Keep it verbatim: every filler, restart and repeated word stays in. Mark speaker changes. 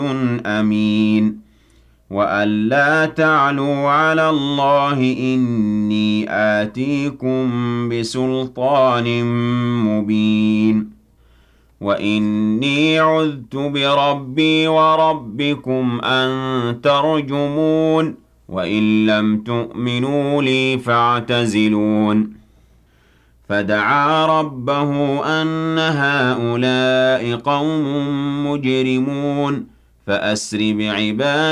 Speaker 1: أمين وأن لا تعلوا على الله إني آتيكم بسلطان مبين وإني عذت بربي وربكم أن ترجمون وإن لم تؤمنوا لي فاعتزلون فدعا ربه أن هؤلاء قوم مجرمون فأسر بعبادي